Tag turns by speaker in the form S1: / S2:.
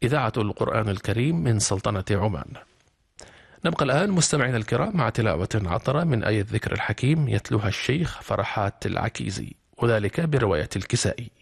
S1: إذاعة القرآن الكريم من سلطنة عمان. نبقى الآن مستمعينا الكرام مع تلاوة عطرة من آية الذكر الحكيم يتلوها الشيخ فرحات العكيزي، وذلك برواية الكسائي.